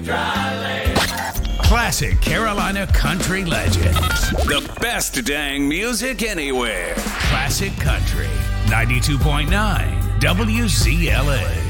Classic Carolina country legends. The best dang music anywhere. Classic Country 92.9 WZLA.